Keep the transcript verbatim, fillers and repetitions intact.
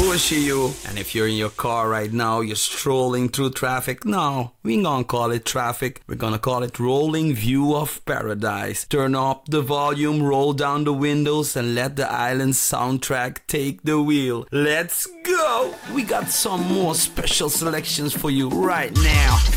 Joshi you. And if you're in your car right now, you're strolling through traffic, no, we ain't gonna call it traffic. We're gonna call it rolling view of paradise. Turn up the volume, roll down the windows, and let the island soundtrack take the wheel. Let's go! We got some more special selections for you right now.